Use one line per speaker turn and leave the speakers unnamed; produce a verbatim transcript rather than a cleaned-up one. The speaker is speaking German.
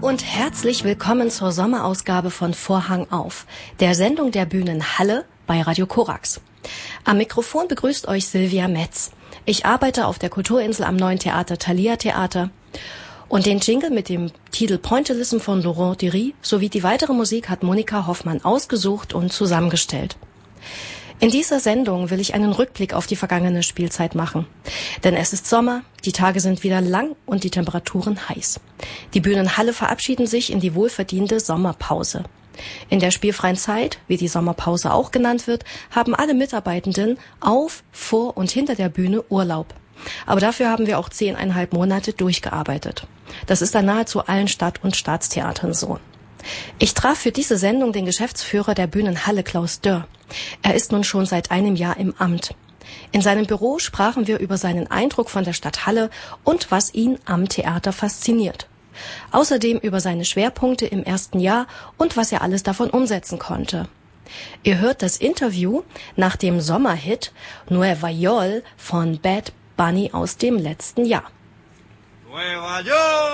und herzlich willkommen zur Sommerausgabe von Vorhang auf, der Sendung der Bühnen Halle bei Radio Korax. Am Mikrofon begrüßt euch Silvia Metz. Ich arbeite auf der Kulturinsel am Neuen Theater Thalia Theater. Und den Jingle mit dem Titel Pointillism von Laurent Dury sowie die weitere Musik hat Monika Hoffmann ausgesucht und zusammengestellt. In dieser Sendung will ich einen Rückblick auf die vergangene Spielzeit machen. Denn es ist Sommer, die Tage sind wieder lang und die Temperaturen heiß. Die Bühnen Halle verabschieden sich in die wohlverdiente Sommerpause. In der spielfreien Zeit, wie die Sommerpause auch genannt wird, haben alle Mitarbeitenden auf, vor und hinter der Bühne Urlaub. Aber dafür haben wir auch zehneinhalb Monate durchgearbeitet. Das ist an nahezu allen Stadt- und Staatstheatern so. Ich traf für diese Sendung den Geschäftsführer der Bühnen Halle, Klaus Dörr. Er ist nun schon seit einem Jahr im Amt. In seinem Büro sprachen wir über seinen Eindruck von der Stadt Halle und was ihn am Theater fasziniert. Außerdem über seine Schwerpunkte im ersten Jahr und was er alles davon umsetzen konnte. Ihr hört das Interview nach dem Sommerhit Nueva York von Bad Bunny aus dem letzten Jahr. Nueva York!